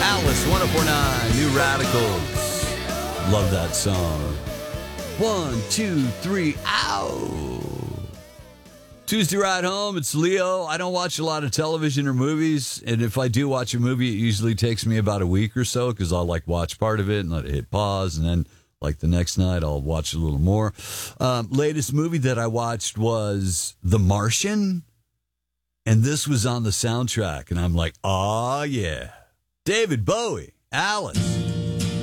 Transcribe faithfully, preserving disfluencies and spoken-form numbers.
Alice, one oh four point nine, New Radicals. Love that song. One, two, three, ow. Tuesday ride home, it's Leo. I don't watch a lot of television or movies, and if I do watch a movie, it usually takes me about a week or so, because I'll like watch part of it and let it hit pause, and then like the next night, I'll watch a little more. Um, latest movie that I watched was The Martian, and this was on the soundtrack, and I'm like, oh yeah. David Bowie, Alice.